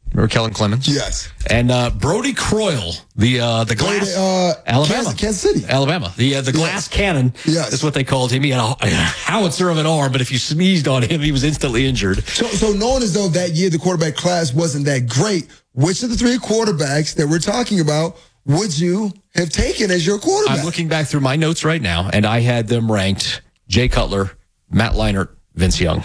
Remember Kellen Clemens? Yes. And Brody Croyle, the glass, Alabama, Kansas City, Alabama, the glass cannon. Yes, that's what they called him. He had a howitzer of an arm, but if you sneezed on him, he was instantly injured. So knowing as though that year the quarterback class wasn't that great, which of the three quarterbacks that we're talking about would you have taken as your quarterback? I'm looking back through my notes right now, and I had them ranked: Jay Cutler, Matt Leinart, Vince Young.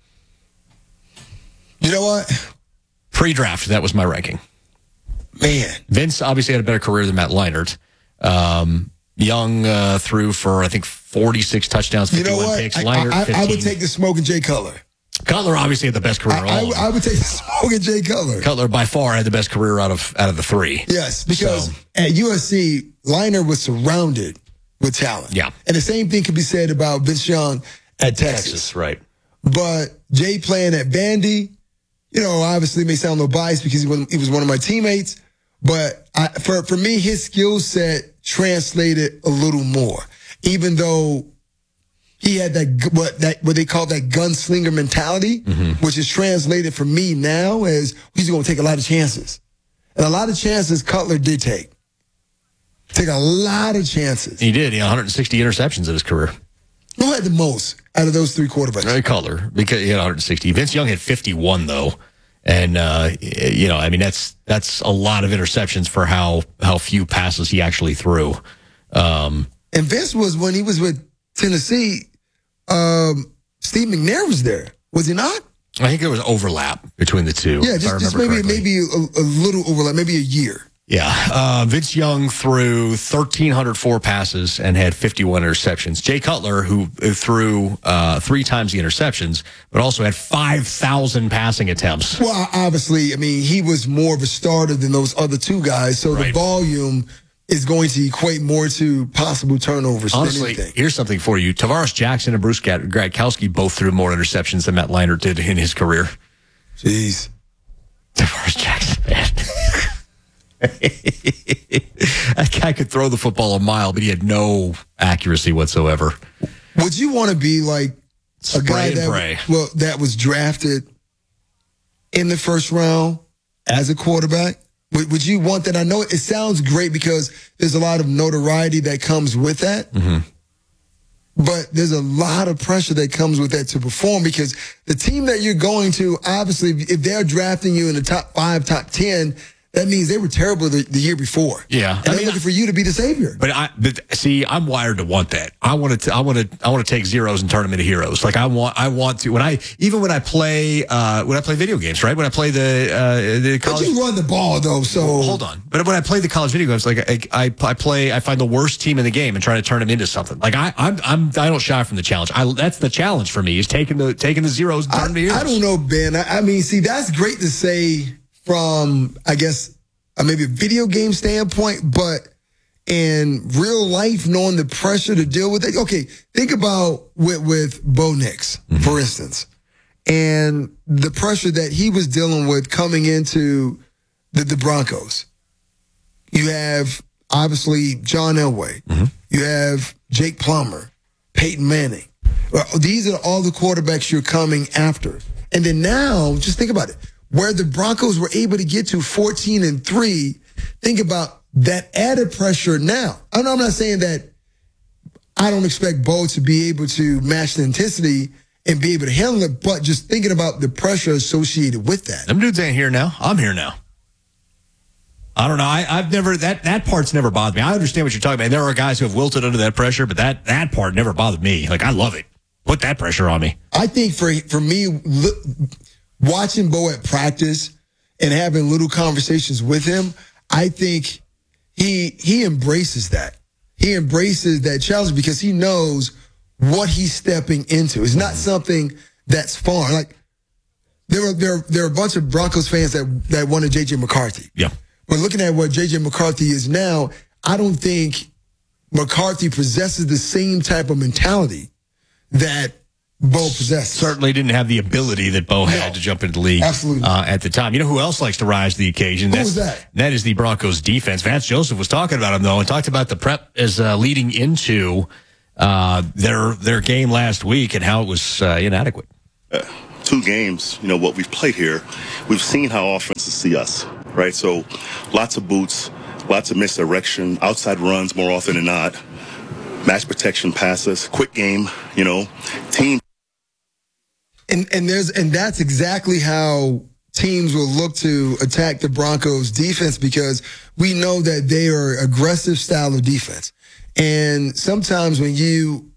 You know what? Pre-draft, that was my ranking. Man. Vince obviously had a better career than Matt Leinart. Young threw for, I think, 46 touchdowns, 51 picks. Leinart, 15. I would take the smoking Jay Cutler. Cutler obviously had the best career. I would take the smoking Jay Cutler. Cutler by far had the best career out of the three. Yes, because at USC, Leinart was surrounded with talent. Yeah. And the same thing could be said about Vince Young at Texas. Right. But Jay playing at Vandy, obviously it may sound a little biased because he was one of my teammates, but for me, his skill set translated a little more, even though he had what they call that gunslinger mentality, which is translated for me now as he's going to take a lot of chances. And a lot of chances Cutler did take. Take a lot of chances. He did. He had 160 interceptions in his career. Who had the most out of those three quarterbacks? Cutler, because he had 160. Vince Young had 51, though. And, that's a lot of interceptions for how few passes he actually threw. And Vince was, when he was with Tennessee, Steve McNair was there. Was he not? I think there was overlap between the two. Yeah, just maybe a little overlap, maybe a year. Yeah. Vince Young threw 1,304 passes and had 51 interceptions. Jay Cutler, who threw 3 times the interceptions, but also had 5,000 passing attempts. Well, obviously, he was more of a starter than those other two guys, so the volume is going to equate more to possible turnovers. Honestly, than anything. Here's something for you. Tavares Jackson and Bruce Gradkowski both threw more interceptions than Matt Leinart did in his career. Jeez. Tavares Jackson, man. That guy could throw the football a mile, but he had no accuracy whatsoever. Would you want to be like a guy that was drafted in the first round as a quarterback? Would you want that? I know it sounds great because there's a lot of notoriety that comes with that. But there's a lot of pressure that comes with that to perform because the team that you're going to, obviously, if they're drafting you in the top 5, top 10, that means they were terrible the year before. Yeah, and they're looking for you to be the savior. But see, I'm wired to want that. I want to take zeros and turn them into heroes. Like I want to when I play video games, right? When I play the college, but you run the ball though. So hold on. But when I play the college video games, like I find the worst team in the game and try to turn them into something. Like I don't shy from the challenge. That's the challenge for me is taking the zeros and turning them into heroes. I don't know, Ben. I mean, see, that's great to say from, I guess, maybe a video game standpoint, but in real life, knowing the pressure to deal with it. Okay, think about with Bo Nix, for instance, and the pressure that he was dealing with coming into the Broncos. You have, obviously, John Elway. You have Jake Plummer, Peyton Manning. Well, these are all the quarterbacks you're coming after. And then now, just think about it. Where the Broncos were able to get to 14-3, think about that added pressure now. I'm not saying that I don't expect Bo to be able to match the intensity and be able to handle it, but just thinking about the pressure associated with that. Them dudes ain't here now. I'm here now. I don't know. I've never, that part's never bothered me. I understand what you're talking about. There are guys who have wilted under that pressure, but that part never bothered me. Like, I love it. Put that pressure on me. I think for me, watching Bo at practice and having little conversations with him, I think he embraces that. He embraces that challenge because he knows what he's stepping into. It's not something that's foreign. Like there are a bunch of Broncos fans that wanted J.J. McCarthy. Yeah. But looking at what J.J. McCarthy is now, I don't think McCarthy possesses the same type of mentality that Bo possessed. Certainly didn't have the ability that Bo had to jump into the league at the time. You know who else likes to rise to the occasion? Who was that? That is the Broncos defense. Vance Joseph was talking about him, though, and talked about the prep as leading into their game last week and how it was inadequate. 2 games, what we've played here, we've seen how offenses see us, right? So lots of boots, lots of misdirection, outside runs more often than not, match protection passes, quick game, team. And that's exactly how teams will look to attack the Broncos defense, because we know that they are aggressive style of defense. And sometimes when you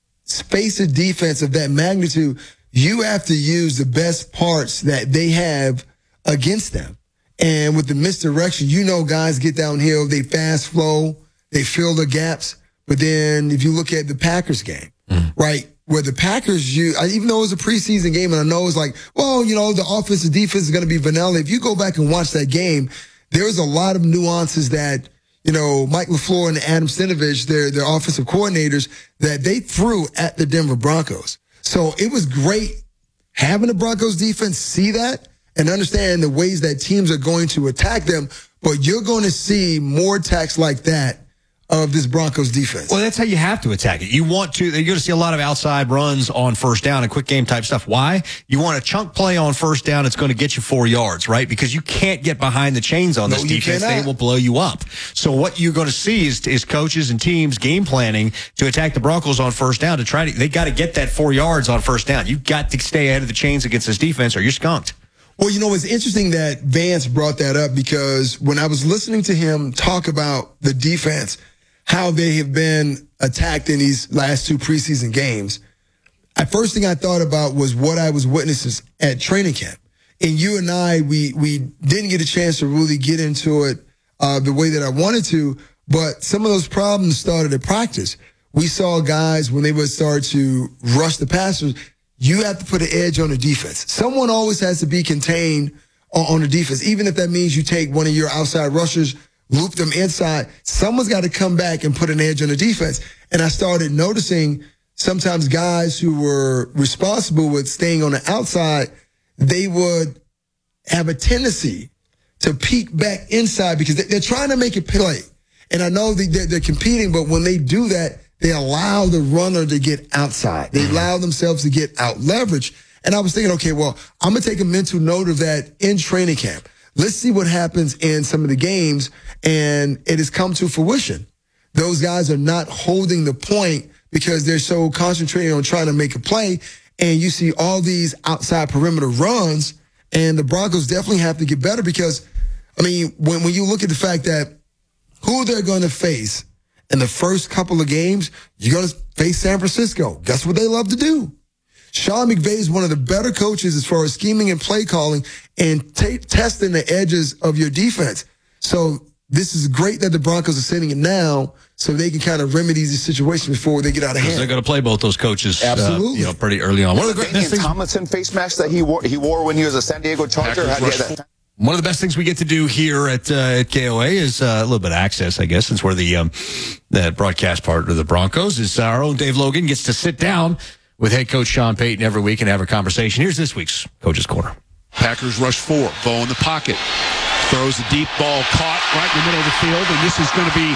space a defense of that magnitude, you have to use the best parts that they have against them. And with the misdirection, guys get downhill, they fast flow, they fill the gaps. But then if you look at the Packers game, right, where the Packers, even though it was a preseason game, and I know it's like, well, the offense and defense is going to be vanilla. If you go back and watch that game, there's a lot of nuances that, Mike LaFleur and Adam Stenavich, their offensive coordinators, that they threw at the Denver Broncos. So it was great having the Broncos defense see that and understand the ways that teams are going to attack them. But you're going to see more attacks like that of this Broncos defense. Well, that's how you have to attack it. You're going to see a lot of outside runs on first down and quick game type stuff. Why? You want a chunk play on first down that's going to get you 4 yards, right? Because you can't get behind the chains on this defense. They will blow you up. So what you're going to see is coaches and teams game planning to attack the Broncos on first down they got to get that 4 yards on first down. You've got to stay ahead of the chains against this defense or you're skunked. Well, it's interesting that Vance brought that up, because when I was listening to him talk about the defense, how they have been attacked in these last 2 preseason games, the first thing I thought about was what I was witnessing at training camp. And you and I, we didn't get a chance to really get into it the way that I wanted to, but some of those problems started at practice. We saw guys, when they would start to rush the passers, you have to put an edge on the defense. Someone always has to be contained on the defense, even if that means you take one of your outside rushers, loop them inside. Someone's got to come back and put an edge on the defense. And I started noticing sometimes guys who were responsible with staying on the outside, they would have a tendency to peek back inside because they're trying to make a play. And I know they're competing, but when they do that, they allow the runner to get outside. They allow themselves to get out leverage. And I was thinking, okay, well, I'm going to take a mental note of that in training camp. Let's see what happens in some of the games. And it has come to fruition. Those guys are not holding the point because they're so concentrated on trying to make a play. And you see all these outside perimeter runs, and the Broncos definitely have to get better because, when you look at the fact that who they're going to face in the first couple of games, you're going to face San Francisco. That's what they love to do. Sean McVay is one of the better coaches as far as scheming and play calling and testing the edges of your defense. So this is great that the Broncos are sitting it now so they can kind of remedy these situations before they get out of hand. They're going to play both those coaches absolutely, pretty early on. One of the great things, Tomlinson face mask that he wore when he was a San Diego Charger. One of the best things we get to do here at KOA is a little bit of access, I guess, since we're the broadcast part of the Broncos. Is our own Dave Logan gets to sit down with head coach Sean Payton every week and have a conversation. Here's this week's Coach's Corner. Packers rush 4. Bo in the pocket. Throws a deep ball caught right in the middle of the field, and this is going to be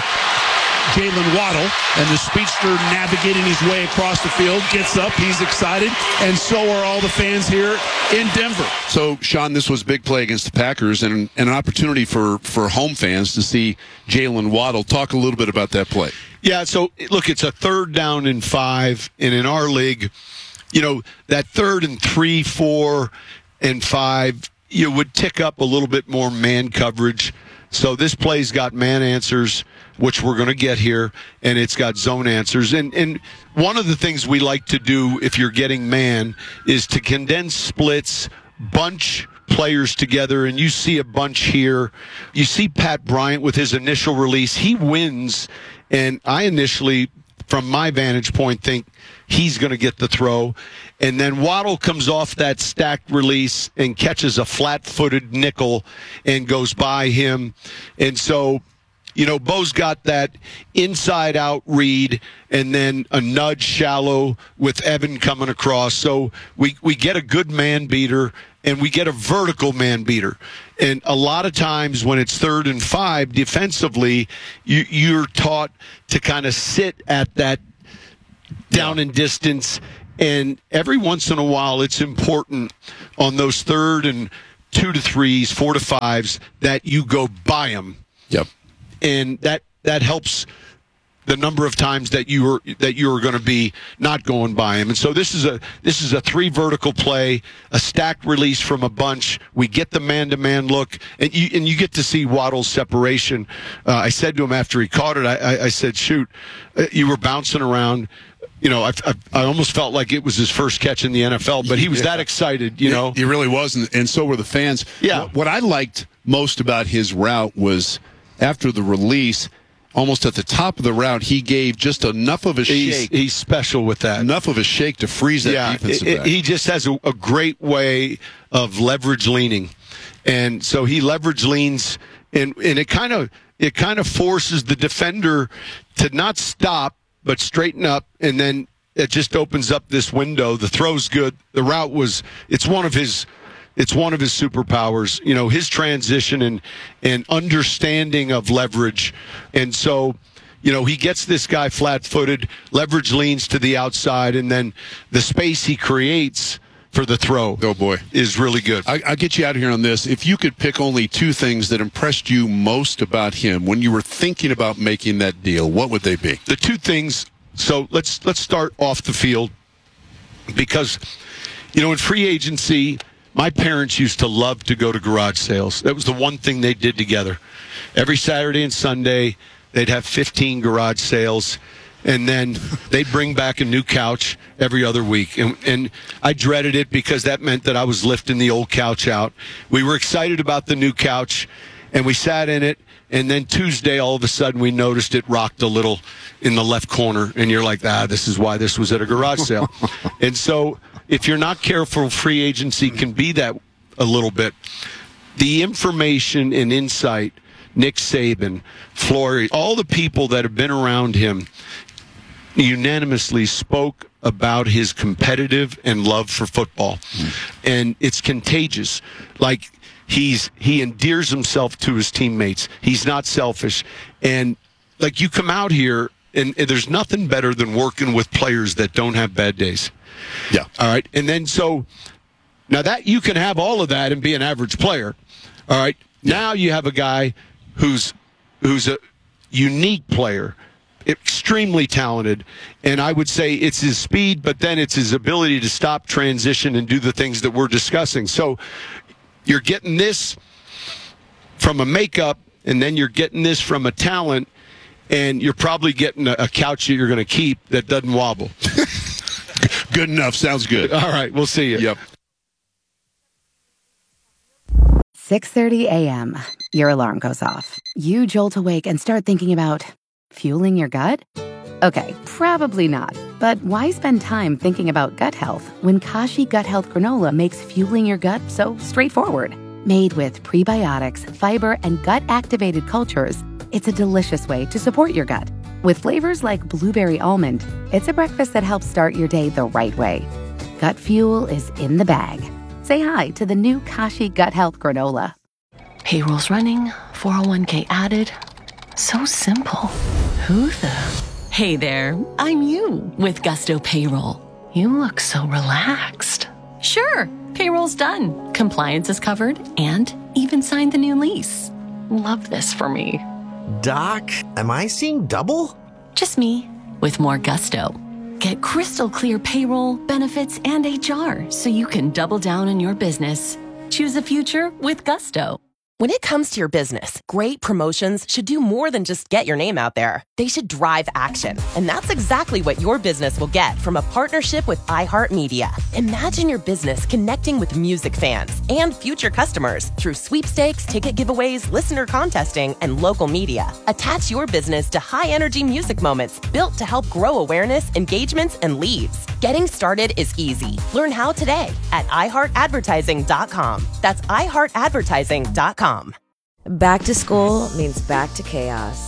Jalen Waddle, and the speedster navigating his way across the field, gets up, he's excited, and so are all the fans here in Denver. So, Sean, this was a big play against the Packers and an opportunity for home fans to see Jalen Waddle. Talk a little bit about that play. Yeah, so, look, it's a 3rd down and 5, and in our league, that 3rd and 3, 4, and 5, you would tick up a little bit more man coverage. So this play's got man answers, which we're going to get here, and it's got zone answers. And one of the things we like to do if you're getting man is to condense splits, bunch players together, and you see a bunch here. You see Pat Bryant with his initial release. He wins, and I initially, from my vantage point, think he's going to get the throw. And then Waddle comes off that stacked release and catches a flat-footed nickel and goes by him. And so, Bo's got that inside-out read and then a nudge shallow with Evan coming across. So we get a good man beater and we get a vertical man beater. And a lot of times when it's 3rd and 5, defensively, you're taught to kind of sit at that down in distance And every once in a while, it's important on those 3rd and 2 to 3s, 4 to 5s that you go by them. Yep. And that helps the number of times that you are going to be not going by him. And so this is a 3 vertical play, a stacked release from a bunch. We get the man-to-man look, and you get to see Waddle's separation. I said to him after he caught it, I said, shoot, you were bouncing around. You know, I almost felt like it was his first catch in the NFL, but he was that excited, you know. He really was, and so were the fans. Yeah. What I liked most about his route was after the release, almost at the top of the route, he gave just enough of a shake. He's special with that. Enough of a shake to freeze that defensive back. He just has a great way of leverage leaning. And so he leverage leans, and it kind of forces the defender to not stop, but straighten up, and then it just opens up this window. The throw's good. The route it's one of his superpowers, you know, his transition and understanding of leverage. And so, you know, he gets this guy flat-footed, leverage leans to the outside, and then the space he creates for the throw, oh boy, is really good. I'll get you out of here on this. If you could pick only 2 things that impressed you most about him when you were thinking about making that deal, what would they be? The 2 things, so let's start off the field, because, you know, in free agency, my parents used to love to go to garage sales. That was the one thing they did together. Every Saturday and Sunday, they'd have 15 garage sales, and then they'd bring back a new couch every other week. And I dreaded it because that meant that I was lifting the old couch out. We were excited about the new couch, and we sat in it. And then Tuesday, all of a sudden, we noticed it rocked a little in the left corner. And you're like, this is why this was at a garage sale. And so if you're not careful, free agency can be that a little bit. The information and insight, Nick Saban, Flory, all the people that have been around him unanimously spoke about his competitive and love for football. And it's contagious. Like, he endears himself to his teammates. He's not selfish. And, like, you come out here, and there's nothing better than working with players that don't have bad days. Yeah. All right. And then so now that you can have all of that and be an average player. All right. Yeah. Now you have a guy who's a unique player, extremely talented, and I would say it's his speed, but then it's his ability to stop, transition, and do the things that we're discussing. So you're getting this from a makeup, and then you're getting this from a talent, and you're probably getting a couch that you're going to keep that doesn't wobble. Good enough. Sounds good. All right. We'll see you. Yep. 6:30 a.m. Your alarm goes off. You jolt awake and start thinking about fueling your gut? Okay, probably not. But why spend time thinking about gut health when Kashi Gut Health Granola makes fueling your gut so straightforward? Made with prebiotics, fiber, and gut-activated cultures, it's a delicious way to support your gut. With flavors like blueberry almond, it's a breakfast that helps start your day the right way. Gut fuel is in the bag. Say hi to the new Kashi Gut Health Granola. Payroll's running, 401k added. So simple. Who the? Hey there, I'm you with Gusto Payroll. You look so relaxed. Sure, payroll's done. Compliance is covered and even signed the new lease. Love this for me. Doc, am I seeing double? Just me with more gusto. Get crystal clear payroll, benefits, and HR so you can double down on your business. Choose a future with Gusto. When it comes to your business, great promotions should do more than just get your name out there. They should drive action. And that's exactly what your business will get from a partnership with iHeartMedia. Imagine your business connecting with music fans and future customers through sweepstakes, ticket giveaways, listener contesting, and local media. Attach your business to high-energy music moments built to help grow awareness, engagements, and leads. Getting started is easy. Learn how today at iHeartAdvertising.com. That's iHeartAdvertising.com. Back to school means back to chaos.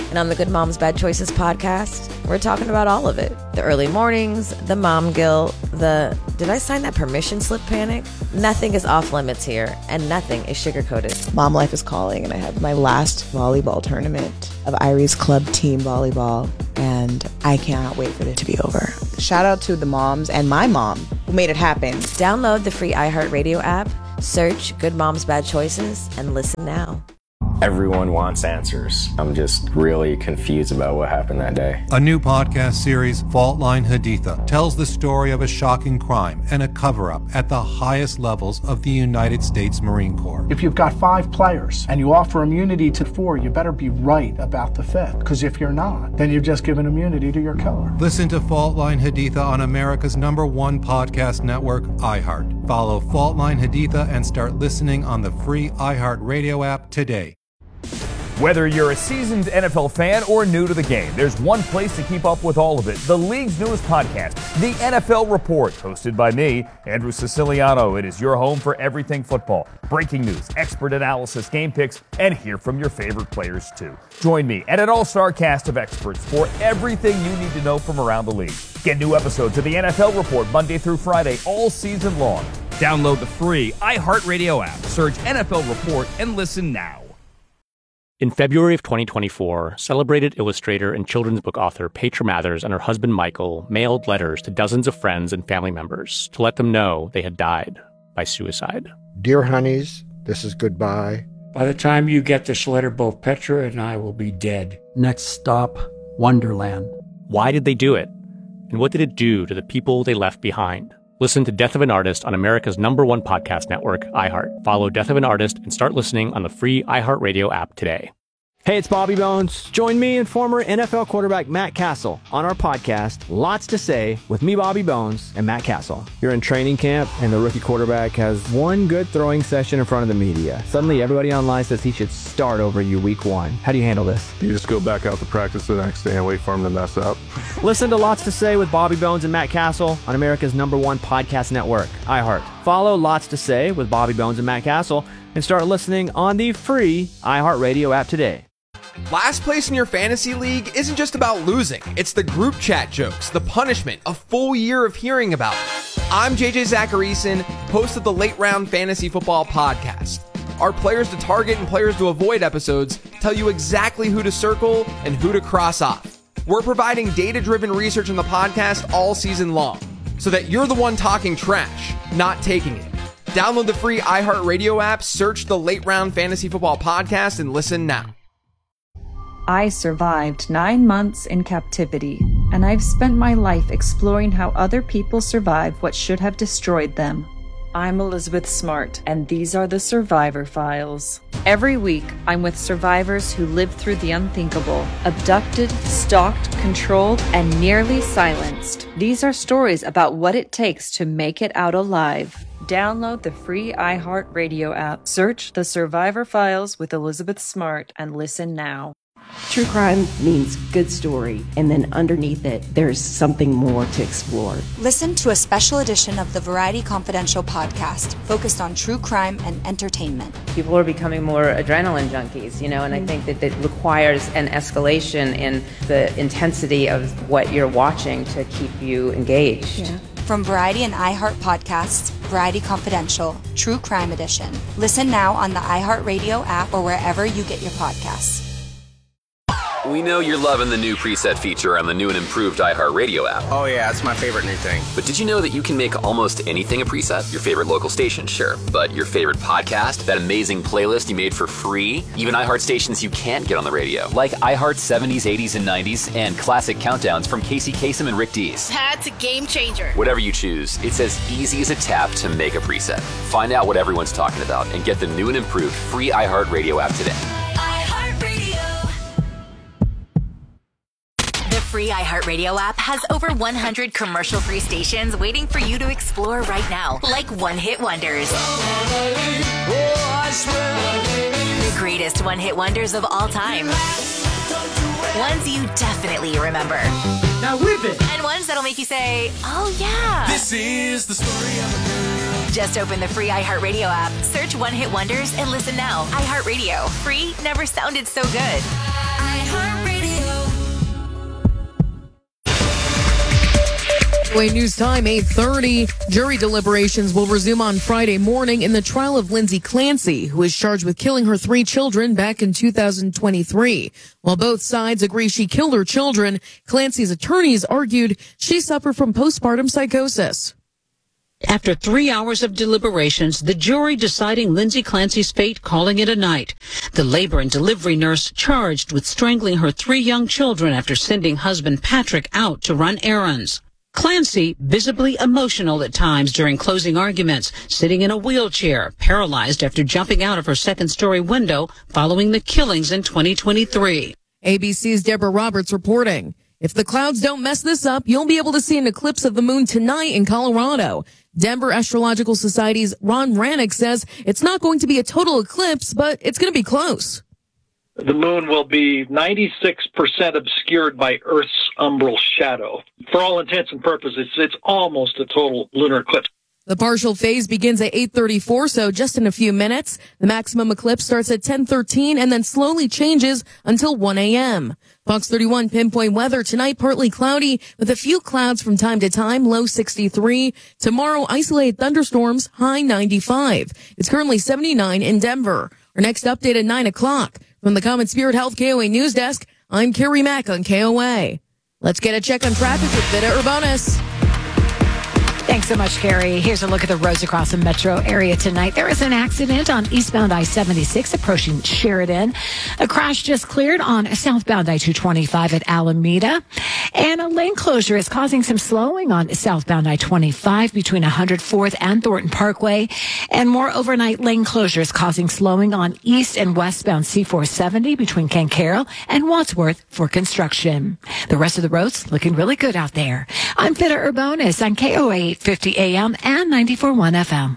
And on the Good Moms Bad Choices podcast, we're talking about all of it. The early mornings, the mom guilt, the did I sign that permission slip panic? Nothing is off limits here, and nothing is sugar-coated. Mom life is calling, and I have my last volleyball tournament of Irie's club team volleyball, and I cannot wait for it to be over. Shout out to the moms and my mom who made it happen. Download the free iHeartRadio app, search Good Moms Bad Choices, and listen now. Everyone wants answers. I'm just really confused about what happened that day. A new podcast series, Fault Line Haditha, tells the story of a shocking crime and a cover-up at the highest levels of the United States Marine Corps. If you've got 5 players and you offer immunity to 4, you better be right about the 5th. Because if you're not, then you've just given immunity to your killer. Listen to Fault Line Haditha on America's #1 podcast network, iHeart. Follow Fault Line Haditha and start listening on the free iHeartRadio app today. Whether you're a seasoned NFL fan or new to the game, there's one place to keep up with all of it. The league's newest podcast, The NFL Report, hosted by me, Andrew Siciliano. It is your home for everything football. Breaking news, expert analysis, game picks, and hear from your favorite players too. Join me and an all-star cast of experts for everything you need to know from around the league. Get new episodes of The NFL Report Monday through Friday all season long. Download the free iHeartRadio app, search NFL Report, and listen now. In February of 2024, celebrated illustrator and children's book author Petra Mathers and her husband Michael mailed letters to dozens of friends and family members to let them know they had died by suicide. Dear honeys, this is goodbye. By the time you get this letter, both Petra and I will be dead. Next stop, Wonderland. Why did they do it? And what did it do to the people they left behind? Listen to Death of an Artist on America's #1 podcast network, iHeart. Follow Death of an Artist and start listening on the free iHeartRadio app today. Hey, it's Bobby Bones. Join me and former NFL quarterback Matt Castle on our podcast, Lots to Say, with me, Bobby Bones, and Matt Castle. You're in training camp, and the rookie quarterback has one good throwing session in front of the media. Suddenly, everybody online says he should start over you week 1. How do you handle this? You just go back out to practice the next day and wait for him to mess up. Listen to Lots to Say with Bobby Bones and Matt Castle on America's #1 podcast network, iHeart. Follow Lots to Say with Bobby Bones and Matt Castle and start listening on the free iHeartRadio app today. Last place in your fantasy league isn't just about losing. It's the group chat jokes, the punishment, a full year of hearing about it. I'm JJ Zacharyson, host of the Late Round Fantasy Football Podcast. Our players to target and players to avoid episodes tell you exactly who to circle and who to cross off. We're providing data-driven research on the podcast all season long, so that you're the one talking trash, not taking it. Download the free iHeartRadio app, search the Late Round Fantasy Football Podcast, and listen now. I survived 9 months in captivity, and I've spent my life exploring how other people survive what should have destroyed them. I'm Elizabeth Smart, and these are the Survivor Files. Every week, I'm with survivors who lived through the unthinkable, abducted, stalked, controlled, and nearly silenced. These are stories about what it takes to make it out alive. Download the free iHeartRadio app, search the Survivor Files with Elizabeth Smart, and listen now. True crime means good story, and then underneath it, there's something more to explore. Listen to a special edition of the Variety Confidential podcast focused on true crime and entertainment. People are becoming more adrenaline junkies, and I think that it requires an escalation in the intensity of what you're watching to keep you engaged. Yeah. From Variety and iHeart Podcasts, Variety Confidential, True Crime Edition. Listen now on the iHeartRadio app or wherever you get your podcasts. We know you're loving the new preset feature on the new and improved iHeartRadio app. Oh yeah, it's my favorite new thing. But did you know that you can make almost anything a preset? Your favorite local station, sure. But your favorite podcast? That amazing playlist you made for free? Even iHeart stations you can't get on the radio. Like iHeart 70s, 80s, and 90s, and classic countdowns from Casey Kasem and Rick Dees. That's a game changer. Whatever you choose, it's as easy as a tap to make a preset. Find out what everyone's talking about and get the new and improved free iHeartRadio app today. The free iHeartRadio app has over 100 commercial-free stations waiting for you to explore right now, like one-hit wonders. The greatest one-hit wonders of all time. Ones you definitely remember. Now whip it! And ones that'll make you say, oh yeah. This is the story of a girl. Just open the free iHeartRadio app, search One Hit Wonders, and listen now. iHeartRadio. Free never sounded so good. News time, 8:30. Jury deliberations will resume on Friday morning in the trial of Lindsay Clancy, who is charged with killing her 3 children back in 2023. While both sides agree she killed her children, Clancy's attorneys argued she suffered from postpartum psychosis. After 3 hours of deliberations, the jury deciding Lindsay Clancy's fate, calling it a night. The labor and delivery nurse charged with strangling her 3 young children after sending husband Patrick out to run errands. Clancy, visibly emotional at times during closing arguments, sitting in a wheelchair, paralyzed after jumping out of her second-story window following the killings in 2023. ABC's Deborah Roberts reporting. If the clouds don't mess this up, you'll be able to see an eclipse of the moon tonight in Colorado. Denver Astrological Society's Ron Rannick says it's not going to be a total eclipse, but it's going to be close. The moon will be 96% obscured by Earth's umbral shadow. For all intents and purposes, it's almost a total lunar eclipse. The partial phase begins at 8:34, so just in a few minutes. The maximum eclipse starts at 10:13 and then slowly changes until 1 a.m. Fox 31 pinpoint weather tonight, partly cloudy with a few clouds from time to time, low 63. Tomorrow, isolated thunderstorms, high 95. It's currently 79 in Denver. Our next update at 9 o'clock. From the Common Spirit Health KOA News Desk, I'm Carrie Mack on KOA. Let's get a check on traffic with Vida Urbanis. Thanks so much, Carrie. Here's a look at the roads across the metro area tonight. There is an accident on eastbound I-76 approaching Sheridan. A crash just cleared on southbound I-225 at Alameda. And a lane closure is causing some slowing on southbound I-25 between 104th and Thornton Parkway. And more overnight lane closures causing slowing on east and westbound C-470 between Ken Carroll and Wadsworth for construction. The rest of the roads looking really good out there. I'm Vida Urbanis on KOA 850 AM and 94.1 FM.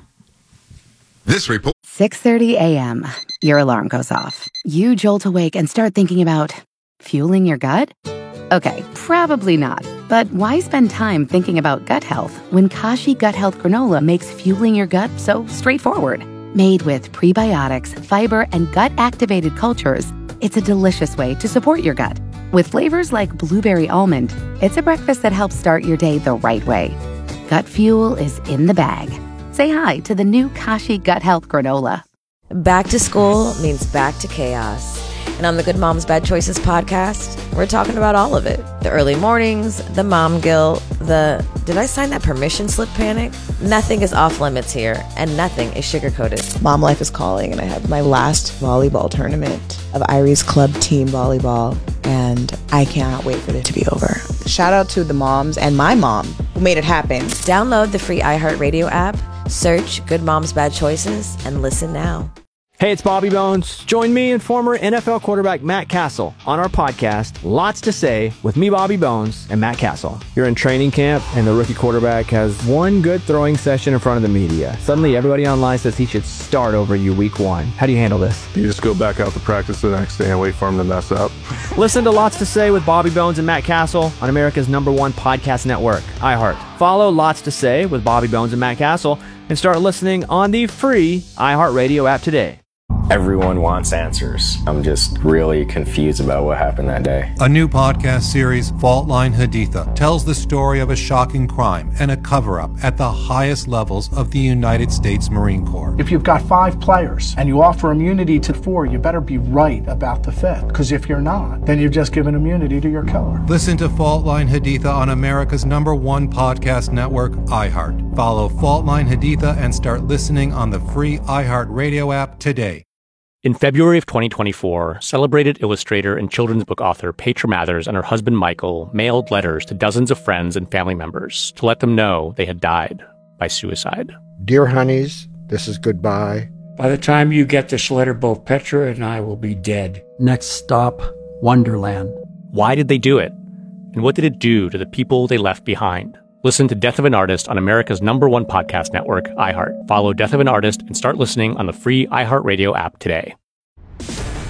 This report. 6:30 a.m. Your alarm goes off. You jolt awake and start thinking about fueling your gut? Okay, probably not. But why spend time thinking about gut health when Kashi Gut Health Granola makes fueling your gut so straightforward? Made with prebiotics, fiber, and gut-activated cultures, it's a delicious way to support your gut. With flavors like blueberry almond, it's a breakfast that helps start your day the right way. Gut fuel is in the bag. Say hi to the new Kashi Gut Health Granola. Back to school means back to chaos. And on the Good Moms Bad Choices podcast, we're talking about all of it. The early mornings, the mom guilt, the did I sign that permission slip panic? Nothing is off limits here, and nothing is sugar-coated. Mom life is calling, and I have my last volleyball tournament of Irie's Club Team Volleyball, and I cannot wait for it to be over. Shout out to the moms and my mom who made it happen. Download the free iHeartRadio app, search Good Moms Bad Choices, and listen now. Hey, it's Bobby Bones. Join me and former NFL quarterback Matt Castle on our podcast, Lots to Say, with me, Bobby Bones, and Matt Castle. You're in training camp, and the rookie quarterback has one good throwing session in front of the media. Suddenly, everybody online says he should start over you week 1. How do you handle this? You just go back out to practice the next day and wait for him to mess up. Listen to Lots to Say with Bobby Bones and Matt Castle on America's #1 podcast network, iHeart. Follow Lots to Say with Bobby Bones and Matt Castle and start listening on the free iHeartRadio app today. Everyone wants answers. I'm just really confused about what happened that day. A new podcast series, Fault Line Haditha, tells the story of a shocking crime and a cover-up at the highest levels of the United States Marine Corps. If you've got 5 players and you offer immunity to 4, you better be right about the 5th. Because if you're not, then you've just given immunity to your killer. Listen to Fault Line Haditha on America's #1 podcast network, iHeart. Follow Fault Line Haditha and start listening on the free iHeart Radio app today. In February of 2024, celebrated illustrator and children's book author Petra Mathers and her husband Michael mailed letters to dozens of friends and family members to let them know they had died by suicide. Dear honeys, this is goodbye. By the time you get this letter, both Petra and I will be dead. Next stop, Wonderland. Why did they do it? And what did it do to the people they left behind? Listen to Death of an Artist on America's #1 podcast network, iHeart. Follow Death of an Artist and start listening on the free iHeartRadio app today.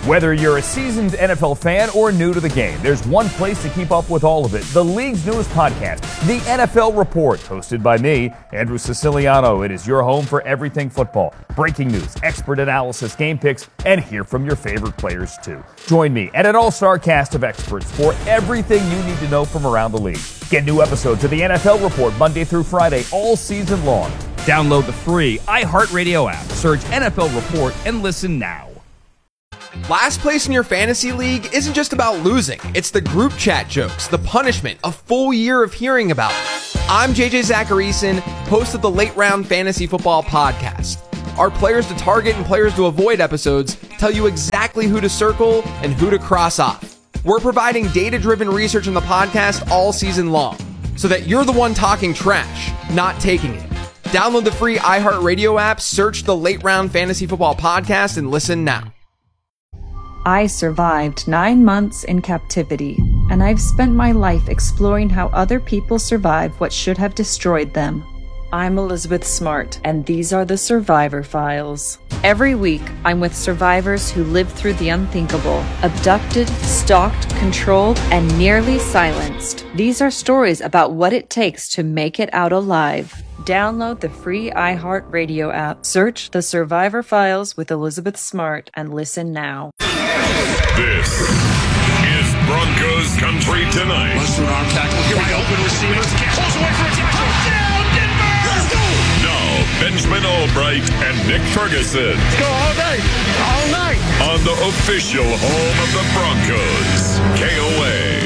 Whether you're a seasoned NFL fan or new to the game, there's one place to keep up with all of it. The league's newest podcast, The NFL Report, hosted by me, Andrew Siciliano. It is your home for everything football. Breaking news, expert analysis, game picks, and hear from your favorite players too. Join me and an all-star cast of experts for everything you need to know from around the league. Get new episodes of The NFL Report Monday through Friday all season long. Download the free iHeartRadio app. Search NFL Report and listen now. Last place in your fantasy league isn't just about losing. It's the group chat jokes, the punishment, a full year of hearing about it. I'm JJ Zacharyson, host of the Late Round Fantasy Football Podcast. Our players to target and players to avoid episodes tell you exactly who to circle and who to cross off. We're providing data-driven research in the podcast all season long, so that you're the one talking trash, not taking it. Download the free iHeartRadio app, search the Late Round Fantasy Football Podcast, and listen now. I survived 9 months in captivity, and I've spent my life exploring how other people survive what should have destroyed them. I'm Elizabeth Smart, and these are the Survivor Files. Every week, I'm with survivors who lived through the unthinkable, abducted, stalked, controlled, and nearly silenced. These are stories about what it takes to make it out alive. Download the free iHeartRadio app, search The Survivor Files with Elizabeth Smart, and listen now. This is Broncos Country Tonight. Mustard arm tackle. Here we go. Open receivers. Pulls away for a tackle. Down, Denver! Let's go! Now, Benjamin Albright and Nick Ferguson. Let's go all day, all night. On the official home of the Broncos, KOA.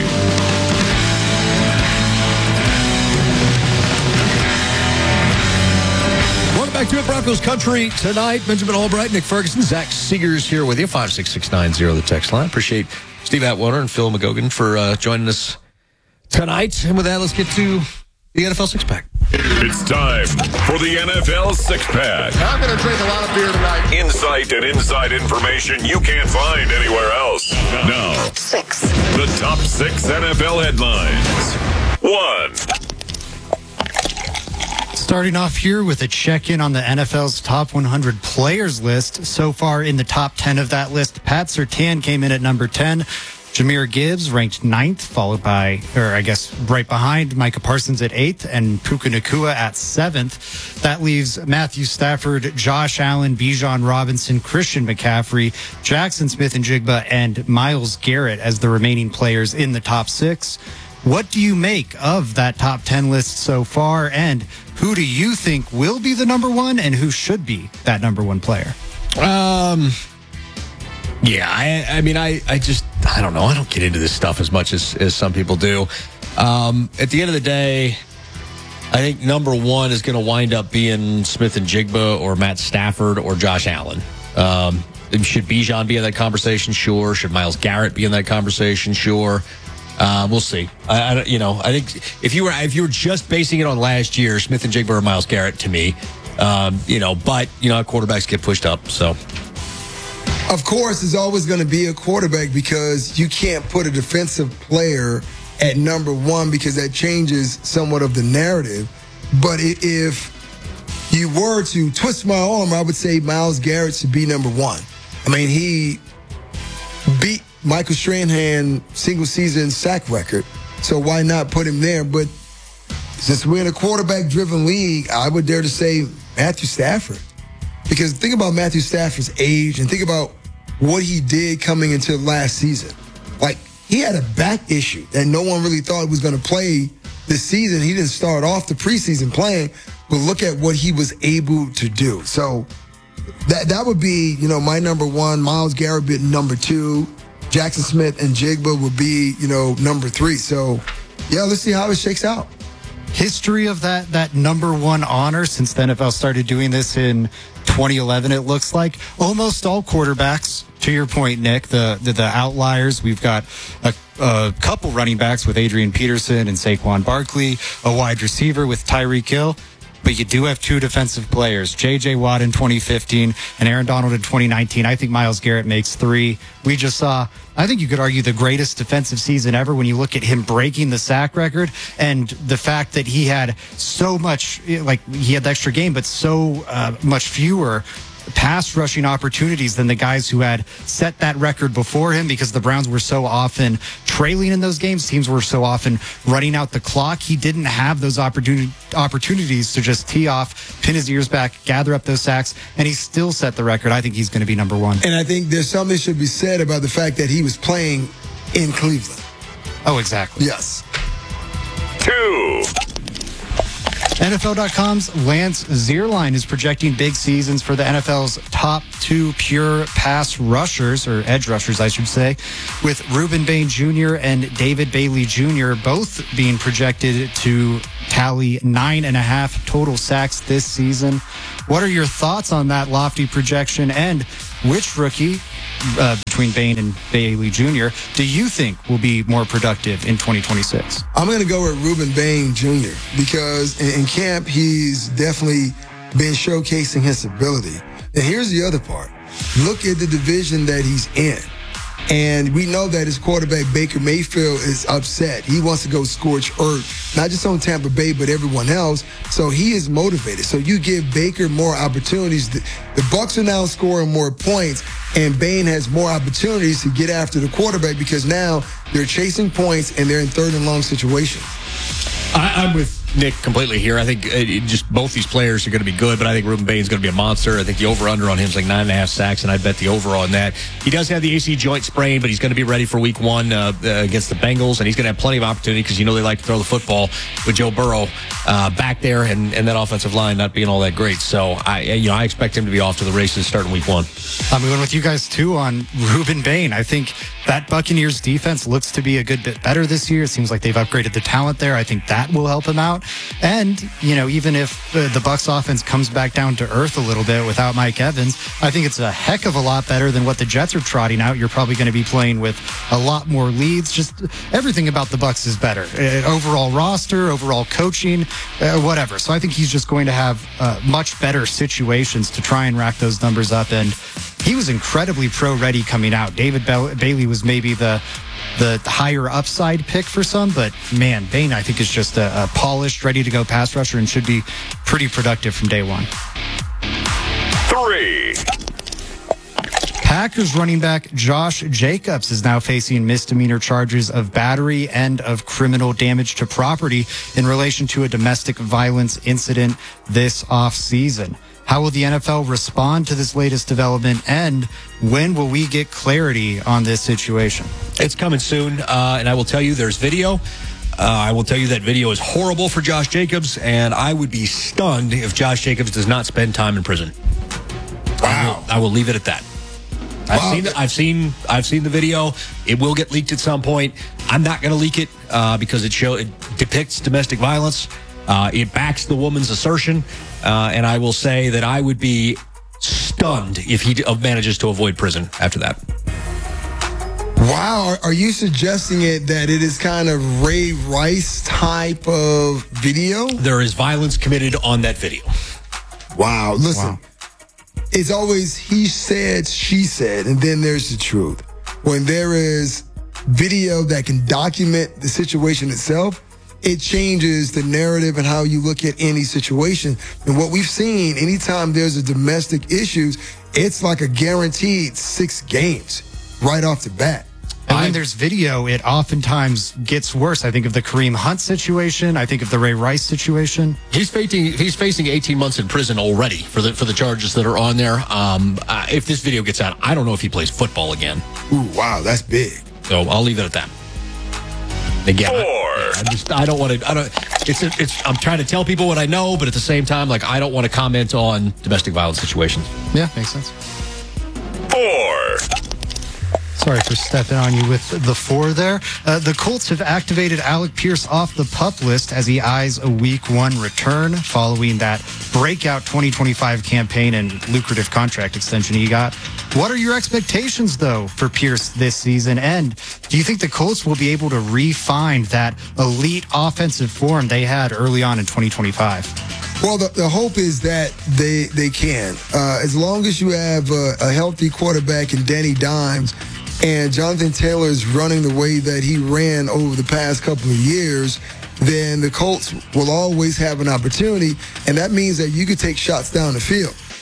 Welcome back to it, Broncos Country Tonight. Benjamin Albright, Nick Ferguson, Zach Seegers here with you. 56690, the text line. Appreciate Steve Atwater and Phil McGogan for joining us tonight. And with that, let's get to the NFL Six-Pack. It's time for the NFL Six-Pack. I'm going to drink a lot of beer tonight. Insight and inside information you can't find anywhere else. Now, the top 6 NFL headlines. 1. Starting off here with a check-in on the NFL's top 100 players list. So far in the top 10 of that list, Pat Surtain came in at number 10. Jahmyr Gibbs ranked 9th, followed by, or I guess right behind, Micah Parsons at 8th and Puka Nacua at 7th. That leaves Matthew Stafford, Josh Allen, Bijan Robinson, Christian McCaffrey, Jackson Smith-Njigba, and Myles Garrett as the remaining players in the top 6. What do you make of that top 10 list so far, and who do you think will be the number one and who should be that number one player? Yeah, I mean, I don't know. I don't get into this stuff as much as some people do. At the end of the day, I think number one is going to wind up being Smith-Njigba or Matt Stafford or Josh Allen. Should Bijan be in that conversation? Sure. Should Myles Garrett be in that conversation? Sure. We'll see. I think if you were just basing it on last year, Smith-Njigba or Myles Garrett to me, but quarterbacks get pushed up. So, of course, it's always going to be a quarterback because you can't put a defensive player at number one because that changes somewhat of the narrative. But if you were to twist my arm, I would say Myles Garrett should be number one. I mean, he beat Michael Strahan single-season sack record, so why not put him there? But since we're in a quarterback-driven league, I would dare to say Matthew Stafford. Because think about Matthew Stafford's age and think about what he did coming into last season. Like, he had a back issue that no one really thought was going to play this season. He didn't start off the preseason playing, but look at what he was able to do. So that would be, my number one. Myles Garrett being number 2. Jackson Smith-Njigba would be, number 3. So, yeah, let's see how it shakes out. History of that number one honor since the NFL started doing this in 2011, it looks like. Almost all quarterbacks, to your point, Nick, the outliers. We've got a couple running backs with Adrian Peterson and Saquon Barkley, a wide receiver with Tyreek Hill. But you do have 2 defensive players, J.J. Watt in 2015 and Aaron Donald in 2019. I think Myles Garrett makes 3. We just saw, I think you could argue, the greatest defensive season ever when you look at him breaking the sack record and the fact that he had so much, like he had the extra game, but so much fewer pass rushing opportunities than the guys who had set that record before him, because the Browns were so often trailing in those games. Teams were so often running out the clock. He didn't have those opportunities to just tee off, pin his ears back, gather up those sacks, and he still set the record. I think he's going to be number one. And I think there's something that should be said about the fact that he was playing in Cleveland. Oh, exactly. Yes. 2. NFL.com's Lance Zierlein is projecting big seasons for the NFL's top 2 pure pass rushers, or edge rushers, I should say, with Reuben Bain Jr. and David Bailey Jr. both being projected to tally 9.5 total sacks this season. What are your thoughts on that lofty projection, and which rookie between Bain and Bailey Jr. do you think will be more productive in 2026? I'm going to go with Reuben Bain Jr. because in camp, he's definitely been showcasing his ability. And here's the other part. Look at the division that he's in. And we know that his quarterback, Baker Mayfield, is upset. He wants to go scorch earth, not just on Tampa Bay, but everyone else. So he is motivated. So you give Baker more opportunities. The Bucs are now scoring more points, and Bain has more opportunities to get after the quarterback because now they're chasing points and they're in third and long situations. I'm with Nick completely here. I think just both these players are going to be good, but I think Reuben Bain's going to be a monster. I think the over-under on him is like 9.5 sacks, and I bet the over on that. He does have the AC joint sprain, but he's going to be ready for week 1 against the Bengals, and he's going to have plenty of opportunity because they like to throw the football with Joe Burrow back there and that offensive line not being all that great. So I expect him to be off to the races starting week 1. I'm going with you guys too on Reuben Bain. I think that Buccaneers defense looks to be a good bit better this year. It seems like they've upgraded the talent there. I think that will help him out. And, even if the Bucs offense comes back down to earth a little bit without Mike Evans, I think it's a heck of a lot better than what the Jets are trotting out. You're probably going to be playing with a lot more leads. Just everything about the Bucs is better. Overall roster, overall coaching, whatever. So I think he's just going to have much better situations to try and rack those numbers up. And he was incredibly pro-ready coming out. David Bailey was maybe the higher upside pick for some, but man, Bain I think is just a polished, ready-to-go pass rusher and should be pretty productive from day one. 3. Packers running back Josh Jacobs is now facing misdemeanor charges of battery and of criminal damage to property in relation to a domestic violence incident this offseason. How will the NFL respond to this latest development, and when will we get clarity on this situation? It's coming soon, and I will tell you there's video. I will tell you that video is horrible for Josh Jacobs, and I would be stunned if Josh Jacobs does not spend time in prison. Wow. I will leave it at that. I've seen the video. It will get leaked at some point. I'm not going to leak it because it depicts domestic violence. It backs the woman's assertion, and I will say that I would be stunned if he manages to avoid prison after that. Wow. Are you suggesting that it is kind of Ray Rice type of video? There is violence committed on that video. Wow. Listen, It's always he said, she said, and then there's the truth. When there is video that can document the situation itself, it changes the narrative and how you look at any situation. And what we've seen, anytime there's a domestic issues, it's like a guaranteed 6 games right off the bat. And when there's video, it oftentimes gets worse. I think of the Kareem Hunt situation. I think of the Ray Rice situation. He's facing 18 months in prison already for the charges that are on there. If this video gets out, I don't know if he plays football again. Ooh, wow, that's big. So I'll leave it at that. Again, I'm trying to tell people what I know, but at the same time, I don't want to comment on domestic violence situations. Yeah, makes sense. 4. Sorry for stepping on you with the 4 there. The Colts have activated Alec Pierce off the PUP list as he eyes a Week 1 return following that breakout 2025 campaign and lucrative contract extension he got. What are your expectations, though, for Pierce this season? And do you think the Colts will be able to refine that elite offensive form they had early on in 2025? Well, the hope is that they can. As long as you have a healthy quarterback in Danny Dimes, and Jonathan Taylor is running the way that he ran over the past couple of years, then the Colts will always have an opportunity, and that means that you could take shots down the field.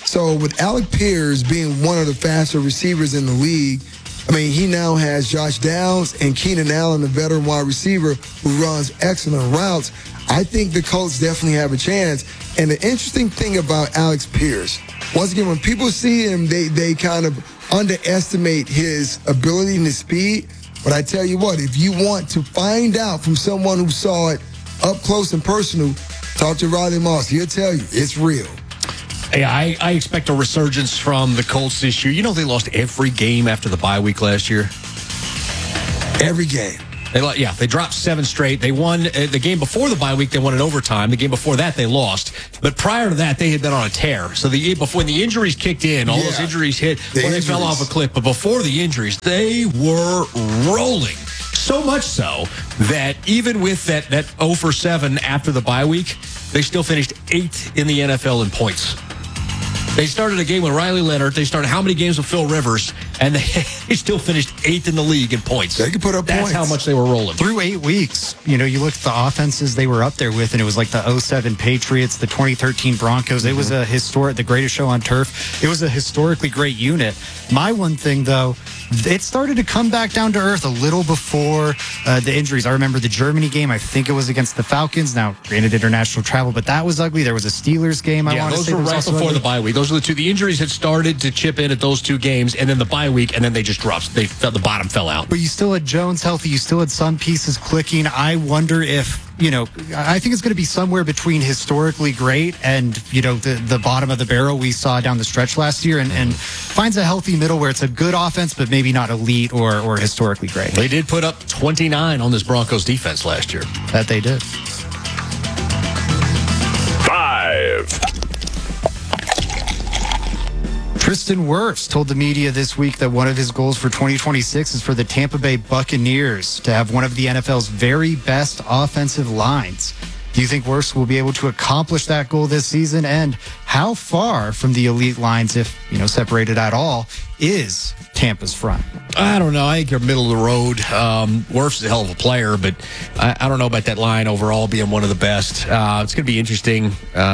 So with Alec Pierce being one of the faster receivers in the league, I mean, he now has Josh Downs and Keenan Allen, the veteran wide receiver who runs excellent routes. I think the Colts definitely have a chance. And the interesting thing about Alex Pierce, once again, when people see him, they kind of underestimate his ability and his speed. But I tell you what, if you want to find out from someone who saw it up close and personal, talk to Riley Moss. He'll tell you it's real. Yeah, I expect a resurgence from the Colts this year. You know, they lost every game after the bye week last year. Every game. They dropped 7 straight. They won the game before the bye week. They won in overtime. The game before that, they lost. But prior to that, they had been on a tear. So when the injuries kicked in, all those injuries hit, they fell off a cliff. But before the injuries, they were rolling. So much so that even with that 0 for 7 after the bye week, they still finished 8th in the NFL in points. They started a game with Riley Leonard. They started how many games with Phil Rivers, and they still finished 8th in the league in points. They could put up points. That's how much they were rolling. Through 8 weeks, you know, you look at the offenses they were up there with, and it was like the 2007 Patriots, the 2013 Broncos. It was the greatest show on turf. It was a historically great unit. My one thing, though, it started to come back down to earth a little before the injuries. I remember the Germany game. I think it was against the Falcons. Now, granted, international travel, but that was ugly. There was a Steelers game. Those were right before the bye week. Those are the two. The injuries had started to chip in at those 2 games, and then the bye week, and then they just dropped. The bottom fell out. But you still had Jones healthy. You still had some pieces clicking. I wonder if, you know, I think it's going to be somewhere between historically great and, you know, the bottom of the barrel we saw down the stretch last year, and finds a healthy middle where it's a good offense, but maybe not elite or historically great. They did put up 29 on this Broncos defense last year. That they did. 5. Tristan Wirfs told the media this week that one of his goals for 2026 is for the Tampa Bay Buccaneers to have one of the NFL's very best offensive lines. Do you think Wirfs will be able to accomplish that goal this season? And how far from the elite lines, if, you know, separated at all, is Tampa's front? I don't know. I think they're middle of the road. Wirfs is a hell of a player, but I don't know about that line overall being one of the best. It's going to be interesting.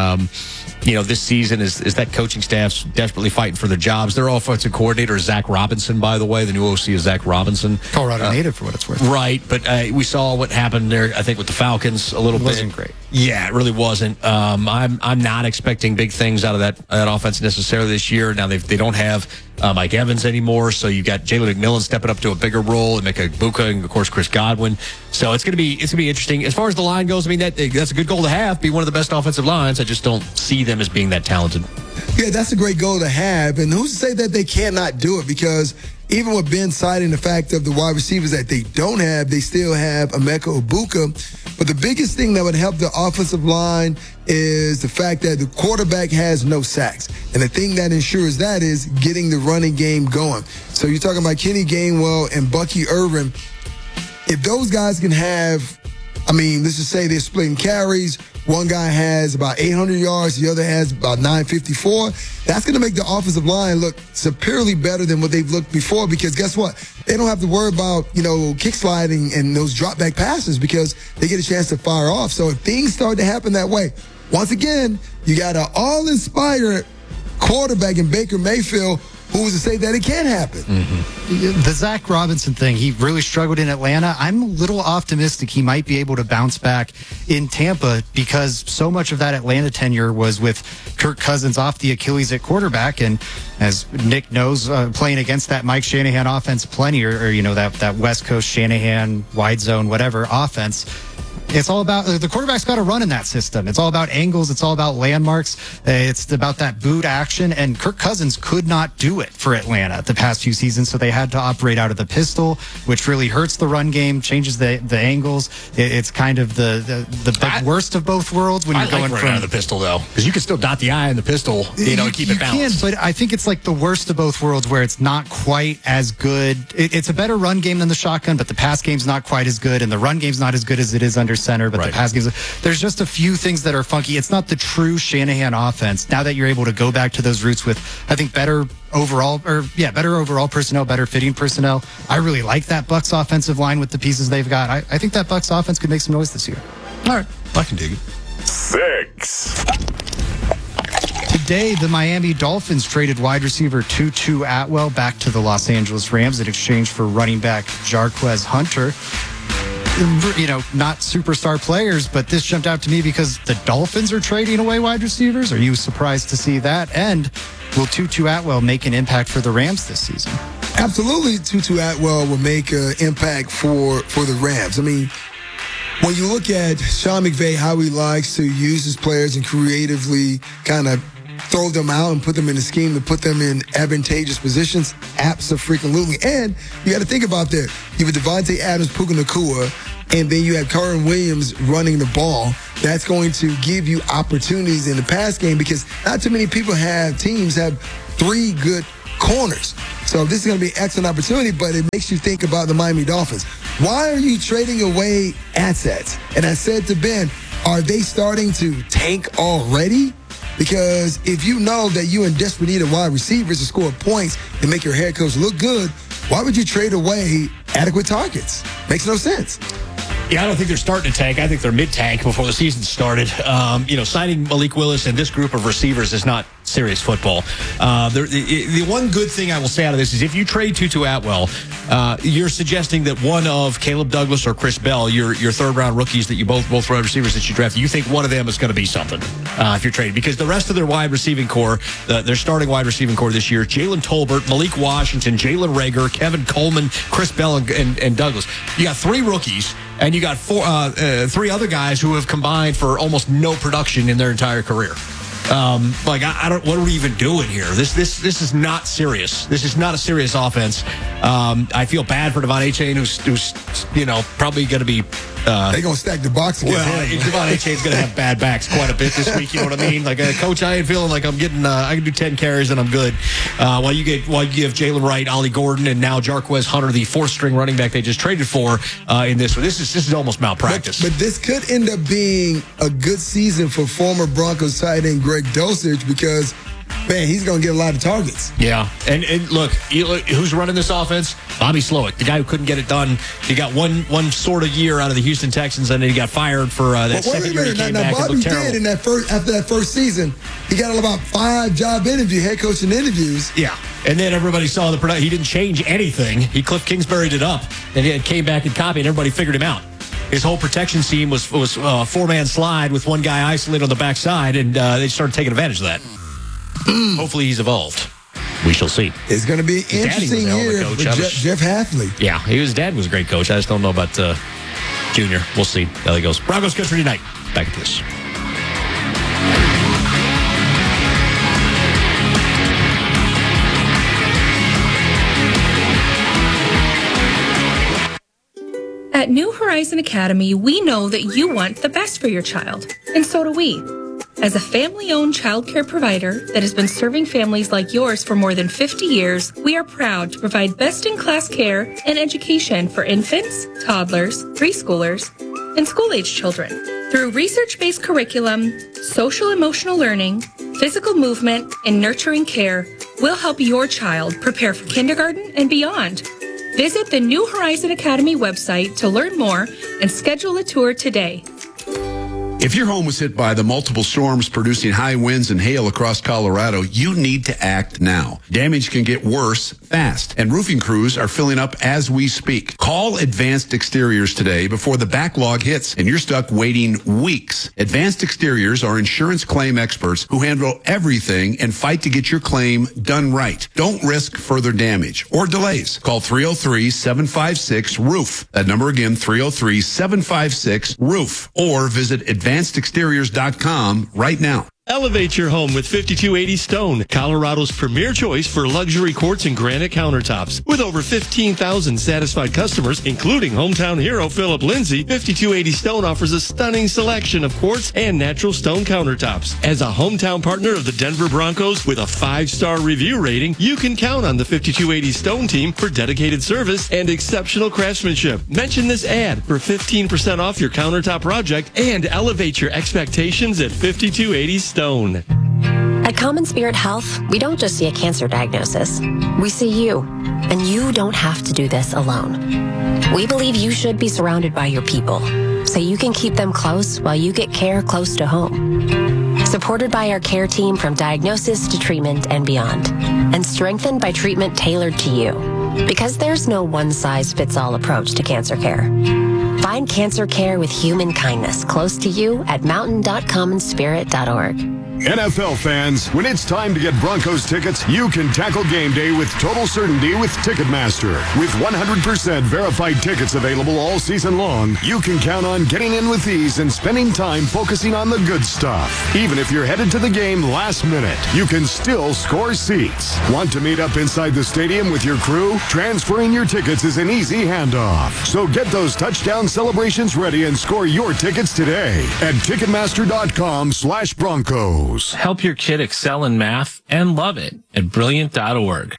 You know, this season is that coaching staff's desperately fighting for their jobs. Their offensive coordinator is Zach Robinson, by the way. The new OC is Zach Robinson. Colorado native, for what it's worth. Right, but we saw what happened there, I think, with the Falcons a little bit. It wasn't great. Yeah, it really wasn't. I'm not expecting big things out of that offense necessarily this year. Now, they don't have Mike Evans anymore, so you've got Jalen McMillan stepping up to a bigger role, and Mika Igbokwe, and of course Chris Godwin. So it's gonna be interesting. As far as the line goes, I mean that's a good goal to have, be one of the best offensive lines. I just don't see them as being that talented. Yeah, that's a great goal to have, and who's to say that they cannot do it? Because even with Ben citing the fact of the wide receivers that they don't have, they still have Emeka Igbokwe. But the biggest thing that would help the offensive line is the fact that the quarterback has no sacks. And the thing that ensures that is getting the running game going. So you're talking about Kenny Gainwell and Bucky Irvin. If those guys can have, I mean, let's just say they're splitting carries. One guy has about 800 yards. The other has about 954. That's going to make the offensive line look superiorly better than what they've looked before, because guess what? They don't have to worry about, you know, kick sliding and those drop back passes because they get a chance to fire off. So if things start to happen that way, once again, you got an all-inspired quarterback in Baker Mayfield. Who's to say that it can happen? Mm-hmm. The Zach Robinson thing, he really struggled in Atlanta. I'm a little optimistic he might be able to bounce back in Tampa, because so much of that Atlanta tenure was with Kirk Cousins off the Achilles at quarterback. And as Nick knows, playing against that Mike Shanahan offense plenty, or you know, that West Coast Shanahan wide zone, whatever offense. It's all about the quarterback's got to run in that system. It's all about angles. It's all about landmarks. It's about that boot action. And Kirk Cousins could not do it for Atlanta the past few seasons, so they had to operate out of the pistol, which really hurts the run game, changes the angles. It's kind of the worst of both worlds when you're going out of the pistol, though, because you can still dot the I in the pistol, you know, and keep it balanced. But I think it's like the worst of both worlds, where it's not quite as good. It's a better run game than the shotgun, but the pass game's not quite as good, and the run game's not as good as it is under center, but the pass games, there's just a few things that are funky. It's not the true Shanahan offense. Now that you're able to go back to those roots with, I think, better overall personnel, better fitting personnel. I really like that Bucs offensive line with the pieces they've got. I think that Bucs offense could make some noise this year. All right, I can dig it. 6. day, the Miami Dolphins traded wide receiver Tutu Atwell back to the Los Angeles Rams in exchange for running back Jarquez Hunter. You know, not superstar players, but this jumped out to me because the Dolphins are trading away wide receivers. Are you surprised to see that? And will Tutu Atwell make an impact for the Rams this season? Absolutely, Tutu Atwell will make an impact for the Rams. I mean, when you look at Sean McVay, how he likes to use his players and creatively kind of throw them out and put them in a scheme to put them in advantageous positions, abso-freaking-lutely. And you got to think about that. You have Devontae Adams, Puka Nacua, and then you have Kyren Williams running the ball. That's going to give you opportunities in the pass game because not too many teams have three good corners. So this is going to be an excellent opportunity, but it makes you think about the Miami Dolphins. Why are you trading away assets? And I said to Ben, are they starting to tank already? Because if you know that you're in desperate need of wide receivers to score points and make your head coach look good, why would you trade away adequate targets? Makes no sense. Yeah, I don't think they're starting to tank. I think they're mid-tank before the season started. Signing Malik Willis and this group of receivers is not serious football. The one good thing I will say out of this is if you trade Tutu Atwell, you're suggesting that one of Caleb Douglas or Chris Bell, your third-round rookies that you both wide receivers that you drafted, you think one of them is going to be something if you're trading. Because the rest of their wide receiving core, their starting wide receiving core this year, Jalen Tolbert, Malik Washington, Jalen Reagor, Kevin Coleman, Chris Bell, and Douglas. You got three rookies. And you got three other guys who have combined for almost no production in their entire career. I don't. What are we even doing here? This is not serious. This is not a serious offense. I feel bad for Devon Achane, who's probably going to be. They're going to stack the box against him. Devon Achane's going to have bad backs quite a bit this week. You know what I mean? Like, Coach, I ain't feeling like I'm getting. I can do 10 carries and I'm good. While you give Jalen Wright, Ollie Gordon, and now Jarquez Hunter, the fourth-string running back they just traded for in this one. This is almost malpractice. But this could end up being a good season for former Broncos tight end Greg Dulcich because, man, he's going to get a lot of targets. Yeah. And look, who's running this offense? Bobby Slowick, the guy who couldn't get it done. He got one sort of year out of the Houston Texans, and then he got fired for that second year he came back and looked terrible. After that first season, he got about 5 head coaching interviews. Yeah. And then everybody saw the production. He didn't change anything. He Cliff Kingsbury'd it up, and he came back and copied, and everybody figured him out. His whole protection scheme was a four-man slide with one guy isolated on the backside, and they started taking advantage of that. Hopefully he's evolved. We shall see. It's going to be an interesting year for Jeff Hafley. Yeah, his dad was a great coach. I just don't know about Junior. We'll see how he goes. Broncos Country tonight. Back at this. At New Horizon Academy, we know that you want the best for your child, and so do we. As a family-owned childcare provider that has been serving families like yours for more than 50 years, we are proud to provide best-in-class care and education for infants, toddlers, preschoolers, and school-age children. Through research-based curriculum, social-emotional learning, physical movement, and nurturing care, we'll help your child prepare for kindergarten and beyond. Visit the New Horizon Academy website to learn more and schedule a tour today. If your home was hit by the multiple storms producing high winds and hail across Colorado, you need to act now. Damage can get worse fast, and roofing crews are filling up as we speak. Call Advanced Exteriors today before the backlog hits and you're stuck waiting weeks. Advanced Exteriors are insurance claim experts who handle everything and fight to get your claim done right. Don't risk further damage or delays. Call 303-756-ROOF. That number again, 303-756-ROOF, or visit AdvancedExteriors.com right now. Elevate your home with 5280 Stone, Colorado's premier choice for luxury quartz and granite countertops. With over 15,000 satisfied customers, including hometown hero Philip Lindsay, 5280 Stone offers a stunning selection of quartz and natural stone countertops. As a hometown partner of the Denver Broncos with a 5-star review rating, you can count on the 5280 Stone team for dedicated service and exceptional craftsmanship. Mention this ad for 15% off your countertop project and elevate your expectations at 5280 Stone. At Common Spirit Health, we don't just see a cancer diagnosis. We see you, and you don't have to do this alone. We believe you should be surrounded by your people, so you can keep them close while you get care close to home. So supported by our care team from diagnosis to treatment and beyond, and strengthened by treatment tailored to you. Because there's no one-size-fits-all approach to cancer care. Find cancer care with human kindness close to you at mountain.commonspirit.org. NFL fans, when it's time to get Broncos tickets, you can tackle game day with total certainty with Ticketmaster. With 100% verified tickets available all season long, you can count on getting in with ease and spending time focusing on the good stuff. Even if you're headed to the game last minute, you can still score seats. Want to meet up inside the stadium with your crew? Transferring your tickets is an easy handoff. So get those touchdown celebrations ready and score your tickets today at Ticketmaster.com/Broncos. Help your kid excel in math and love it at Brilliant.org.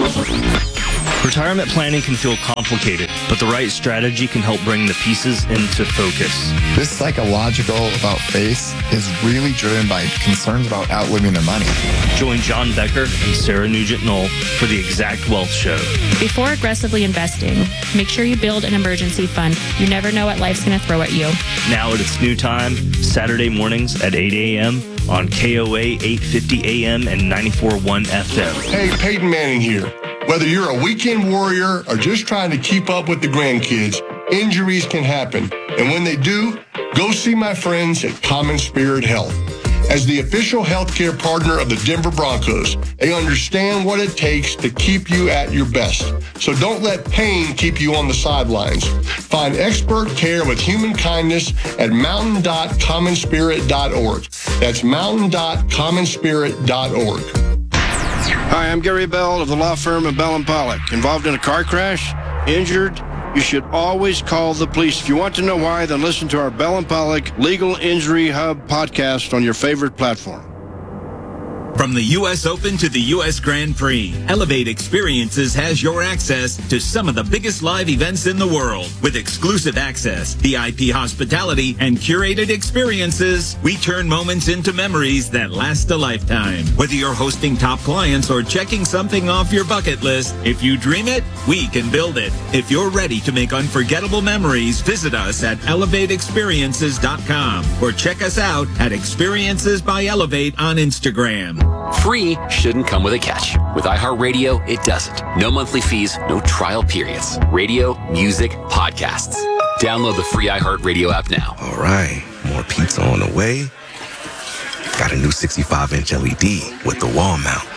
Retirement planning can feel complicated, but the right strategy can help bring the pieces into focus. This psychological about face is really driven by concerns about outliving their money. Join John Becker and Sarah Nugent-Knoll for the Exact Wealth Show. Before aggressively investing, make sure you build an emergency fund. You never know what life's going to throw at you. Now at its new time, Saturday mornings at 8 a.m. on KOA 850 AM and 94.1 FM. Hey, Peyton Manning here. Whether you're a weekend warrior or just trying to keep up with the grandkids, injuries can happen. And when they do, go see my friends at Common Spirit Health. As the official healthcare partner of the Denver Broncos, they understand what it takes to keep you at your best. So don't let pain keep you on the sidelines. Find expert care with human kindness at mountain.commonspirit.org. That's mountain.commonspirit.org. Hi, I'm Gary Bell of the law firm of Bell & Pollock. Involved in a car crash? Injured? You should always call the police. If you want to know why, then listen to our Bell & Pollock Legal Injury Hub podcast on your favorite platform. From the U.S. Open to the U.S. Grand Prix, Elevate Experiences has your access to some of the biggest live events in the world. With exclusive access, VIP hospitality, and curated experiences, we turn moments into memories that last a lifetime. Whether you're hosting top clients or checking something off your bucket list, if you dream it, we can build it. If you're ready to make unforgettable memories, visit us at elevateexperiences.com or check us out at Experiences by Elevate on Instagram. Free shouldn't come with a catch. With iHeartRadio, it doesn't. No monthly fees, no trial periods. Radio, music, podcasts. Download the free iHeartRadio app now. All right, more pizza on the way. Got a new 65-inch LED with the wall mount.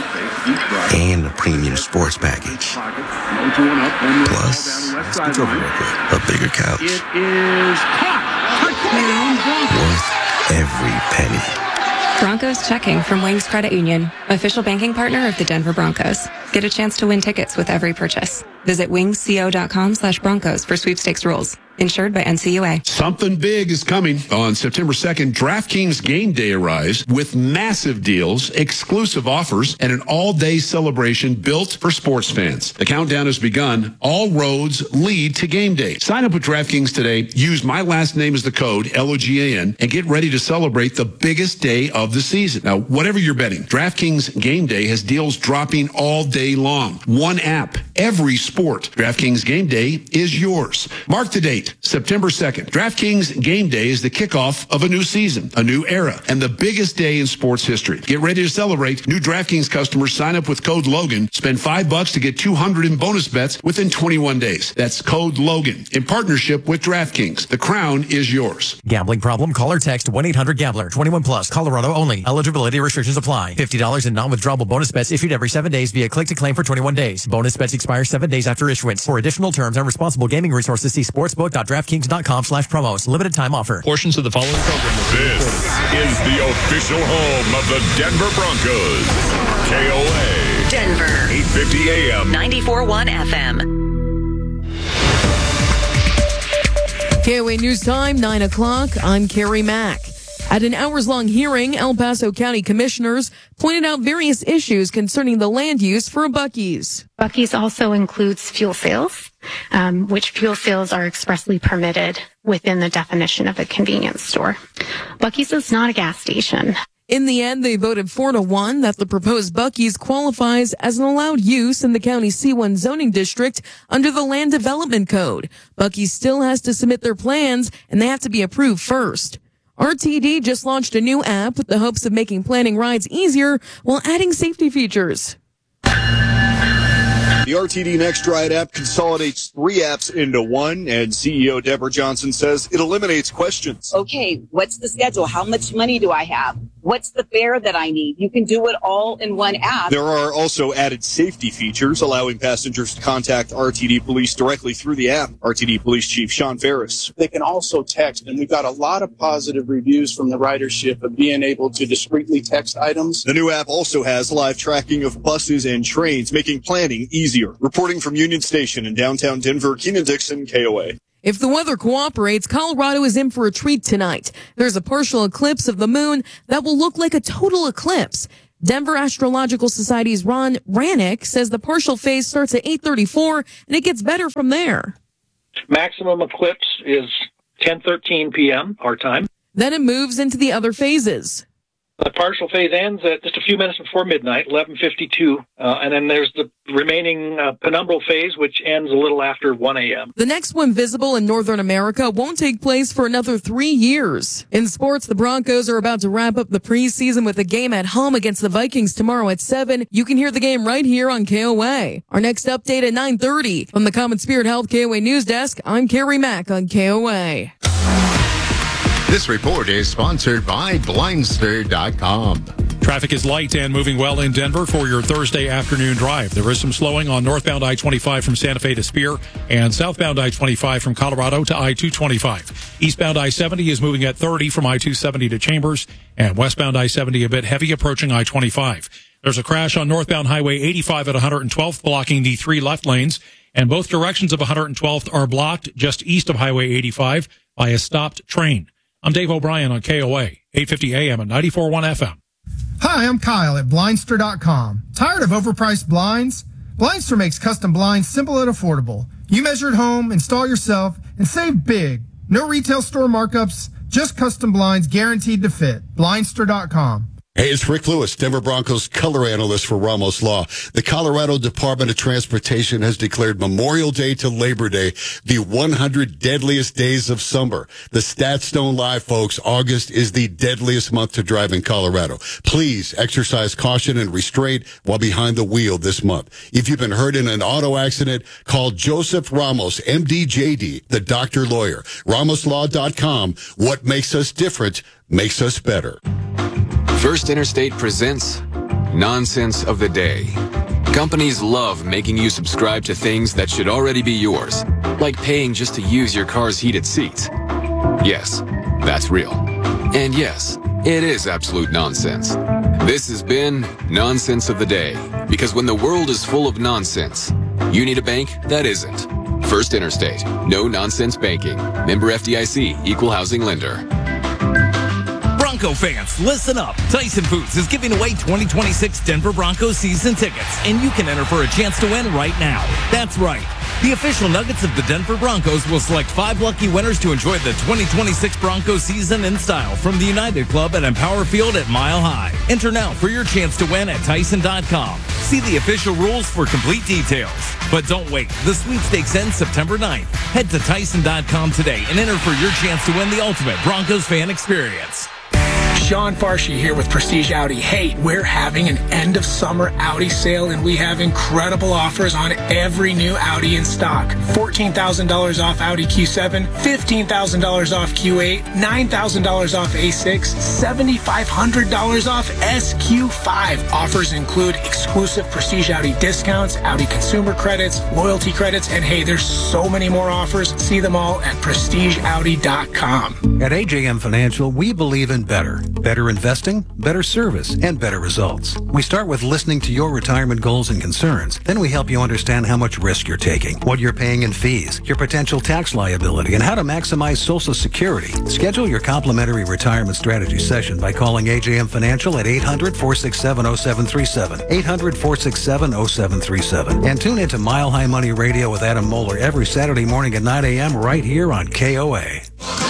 And a premium sports package. Plus, a bigger couch. It is caught. Worth every penny. Broncos checking from Wings Credit Union, official banking partner of the Denver Broncos. Get a chance to win tickets with every purchase. Visit wingsco.com/Broncos for sweepstakes rules. Insured by NCUA. Something big is coming. On September 2nd, DraftKings Game Day arrives with massive deals, exclusive offers, and an all-day celebration built for sports fans. The countdown has begun. All roads lead to Game Day. Sign up with DraftKings today. Use my last name as the code, LOGAN, and get ready to celebrate the biggest day of the season. Now, whatever you're betting, DraftKings Game Day has deals dropping all day long. One app, every sport. DraftKings Game Day is yours. Mark the date. September 2nd. DraftKings Game Day is the kickoff of a new season, a new era, and the biggest day in sports history. Get ready to celebrate. New DraftKings customers sign up with code Logan. Spend $5 to get $200 in bonus bets within 21 days. That's code Logan in partnership with DraftKings. The crown is yours. Gambling problem? Call or text 1-800-GAMBLER. 21 plus. Colorado only. Eligibility restrictions apply. $50 in non-withdrawable bonus bets issued every 7 days via click to claim for 21 days. Bonus bets expire 7 days after issuance. For additional terms and responsible gaming resources, see sportsbook.draftkings.com/promos. Limited time offer. Portions of the following program. This is the official home of the Denver Broncos. KOA. Denver. 850 AM. 94.1 FM. KOA News Time, 9 o'clock. I'm Carrie Mack. At an hours-long hearing, El Paso County commissioners pointed out various issues concerning the land use for Buc-ee's. Buc-ee's also includes fuel sales, which fuel sales are expressly permitted within the definition of a convenience store. Buc-ee's is not a gas station. In the end, they voted 4-1 that the proposed Buc-ee's qualifies as an allowed use in the county's C1 zoning district under the Land Development Code. Buc-ee's still has to submit their plans, and they have to be approved first. RTD just launched a new app with the hopes of making planning rides easier while adding safety features. The RTD Next Ride app consolidates 3 apps into one, and CEO Deborah Johnson says it eliminates questions. Okay, what's the schedule? How much money do I have? What's the fare that I need? You can do it all in one app. There are also added safety features, allowing passengers to contact RTD Police directly through the app. RTD Police Chief Sean Ferris. They can also text, and we've got a lot of positive reviews from the ridership of being able to discreetly text items. The new app also has live tracking of buses and trains, making planning easier. Reporting from Union Station in downtown Denver, Keenan Dixon, KOA. If the weather cooperates, Colorado is in for a treat tonight. There's a partial eclipse of the moon that will look like a total eclipse. Denver Astrological Society's Ron Rannick says the partial phase starts at 8:34 and it gets better from there. Maximum eclipse is 10:13 p.m. our time. Then it moves into the other phases. The partial phase ends at just a few minutes before midnight, 11:52, and then there's the remaining penumbral phase, which ends a little after 1 a.m. The next one visible in Northern America won't take place for another 3 years. In sports, the Broncos are about to wrap up the preseason with a game at home against the Vikings tomorrow at 7. You can hear the game right here on KOA. Our next update at 9:30. From the Common Spirit Health KOA News Desk, I'm Carrie Mack on KOA. This report is sponsored by Blindster.com. Traffic is light and moving well in Denver for your Thursday afternoon drive. There is some slowing on northbound I-25 from Santa Fe to Spear and southbound I-25 from Colorado to I-225. Eastbound I-70 is moving at 30 from I-270 to Chambers, and westbound I-70 a bit heavy approaching I-25. There's a crash on northbound Highway 85 at 112th, blocking the 3 left lanes, and both directions of 112th are blocked just east of Highway 85 by a stopped train. I'm Dave O'Brien on KOA, 850 AM and 94.1 FM. Hi, I'm Kyle at Blindster.com. Tired of overpriced blinds? Blindster makes custom blinds simple and affordable. You measure at home, install yourself, and save big. No retail store markups, just custom blinds guaranteed to fit. Blindster.com. Hey, it's Rick Lewis, Denver Broncos color analyst for Ramos Law. The Colorado Department of Transportation has declared Memorial Day to Labor Day the 100 deadliest days of summer. The stats don't lie, folks. August is the deadliest month to drive in Colorado. Please exercise caution and restraint while behind the wheel this month. If you've been hurt in an auto accident, call Joseph Ramos, MD-JD, the doctor lawyer. RamosLaw.com. What makes us different makes us better. First Interstate presents Nonsense of the Day. Companies love making you subscribe to things that should already be yours, like paying just to use your car's heated seats. Yes, that's real. And yes, it is absolute nonsense. This has been Nonsense of the Day, because when the world is full of nonsense, you need a bank that isn't. First Interstate. No nonsense banking. Member FDIC. Equal housing lender. Bronco fans, listen up. Tyson Foods is giving away 2026 Denver Broncos season tickets, and you can enter for a chance to win right now. That's right. The official Nuggets of the Denver Broncos will select 5 lucky winners to enjoy the 2026 Broncos season in style from the United Club at Empower Field at Mile High. Enter now for your chance to win at Tyson.com. See the official rules for complete details. But don't wait. The sweepstakes ends September 9th. Head to Tyson.com today and enter for your chance to win the ultimate Broncos fan experience. Sean Farshey here with Prestige Audi. Hey, we're having an end of summer Audi sale and we have incredible offers on every new Audi in stock. $14,000 off Audi Q7, $15,000 off Q8, $9,000 off A6, $7,500 off SQ5. Offers include exclusive Prestige Audi discounts, Audi consumer credits, loyalty credits, and hey, there's so many more offers. See them all at PrestigeAudi.com. At AJM Financial, we believe in better. Better investing, better service, and better results. We start with listening to your retirement goals and concerns. Then we help you understand how much risk you're taking, what you're paying in fees, your potential tax liability, and how to maximize Social Security. Schedule your complimentary retirement strategy session by calling AJM Financial at 800-467-0737, 800-467-0737, and tune into Mile High Money Radio with Adam Moeller every Saturday morning at 9 a.m. right here on KOA.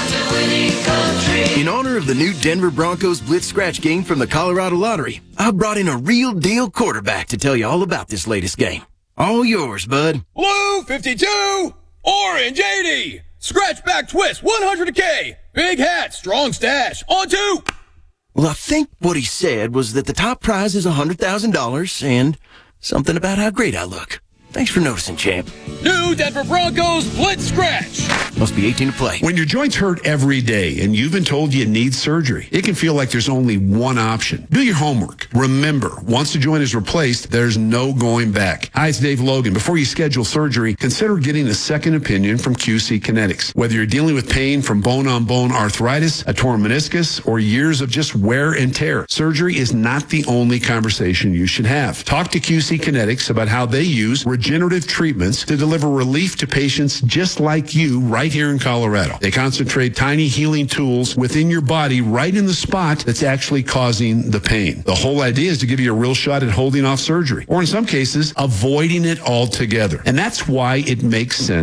In honor of the new Denver Broncos Blitz Scratch game from the Colorado Lottery, I brought in a real deal quarterback to tell you all about this latest game. All yours, bud. Blue 52, orange 80, scratch back twist 100K, Big hat, strong stash. On two. Well, I think what he said was that the top prize is $100,000 and something about how great I look. Thanks for noticing, champ. New Denver Broncos Blitz Scratch. Must be 18 to play. When your joints hurt every day and you've been told you need surgery, it can feel like there's only one option. Do your homework. Remember, once the joint is replaced, there's no going back. Hi, it's Dave Logan. Before you schedule surgery, consider getting a second opinion from QC Kinetics. Whether you're dealing with pain from bone-on-bone arthritis, a torn meniscus, or years of just wear and tear, surgery is not the only conversation you should have. Talk to QC Kinetics about how they use regenerative treatments to deliver relief to patients just like you right here in Colorado. They concentrate tiny healing tools within your body right in the spot that's actually causing the pain. The whole idea is to give you a real shot at holding off surgery, or in some cases, avoiding it altogether. And that's why it makes sense